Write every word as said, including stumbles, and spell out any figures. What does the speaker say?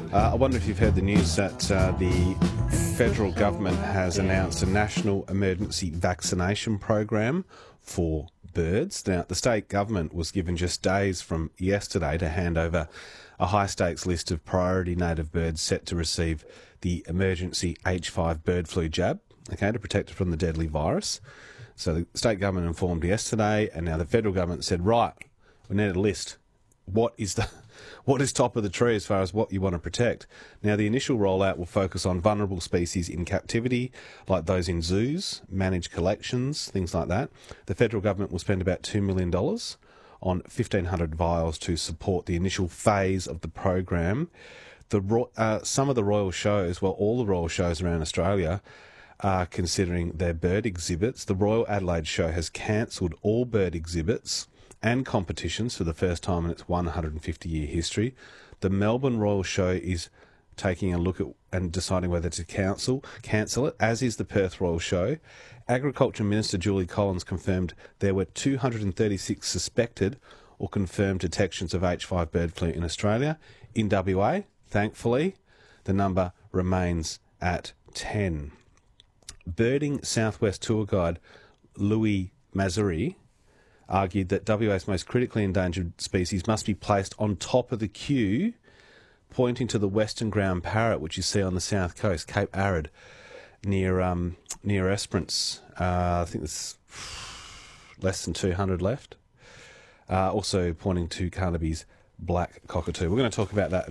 Uh, I wonder if you've heard the news that uh, the federal government has announced a national emergency vaccination program for birds. Now, the state government was given just days from yesterday to hand over a high-stakes list of priority native birds set to receive the emergency H five bird flu jab, okay, to protect it from the deadly virus. So the state government informed yesterday, and now the federal government said, right, we need a list. What is the what is top of the tree as far as what you want to protect? Now, the initial rollout will focus on vulnerable species in captivity, like those in zoos, managed collections, things like that. The federal government will spend about two million dollars on fifteen hundred vials to support the initial phase of the program. The uh, some of the royal shows, well, all the royal shows around Australia are considering their bird exhibits. The Royal Adelaide Show has cancelled all bird exhibits and competitions for the first time in its one hundred fifty year history. The Melbourne Royal Show is taking a look at and deciding whether to cancel cancel it, as is the Perth Royal Show. Agriculture Minister Julie Collins confirmed there were two hundred thirty-six suspected or confirmed detections of H five bird flu in Australia. In W A, thankfully, the number remains at ten. Birding Southwest tour guide Louis Mazari argued that W A's most critically endangered species must be placed on top of the queue, pointing to the western ground parrot, which you see on the south coast, Cape Arid, near um, near Esperance. Uh, I think there's less than two hundred left. Uh, also pointing to Carnaby's black cockatoo. We're going to talk about that